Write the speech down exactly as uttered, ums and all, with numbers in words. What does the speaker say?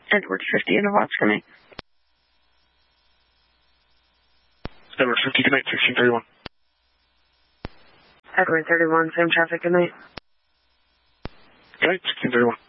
Edward fifty in a watch, good night. Edward fifty, good night, sixteen thirty-one. Edward thirty-one, same traffic, good night. Good night, sixteen thirty-one.